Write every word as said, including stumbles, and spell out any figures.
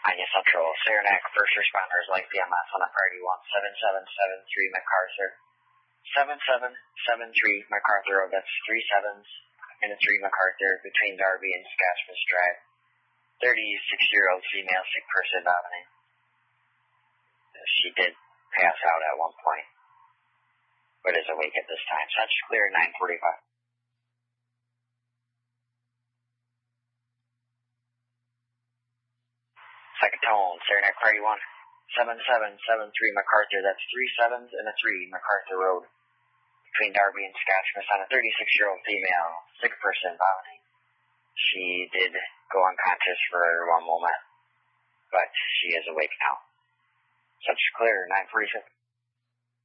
Anya Central, Saranac, first responders, like P M S on a priority one, seven seven seven three MacArthur. seven seven seven three MacArthur Road, that's three sevens and a three MacArthur between Darby and Scotchmas Drive. thirty-six-year-old female, sick person vomiting. She did pass out at one point, but is awake at this time. So that's clear, nine forty-five. Second tone, Saranac Party one, seven seven seven three MacArthur, that's three sevens and a three MacArthur Road. Between Darby and Scotchmas on a thirty-six-year-old female, sick person vomiting. She did go unconscious for one moment, but she is awake now. Such clear, nine forty-six.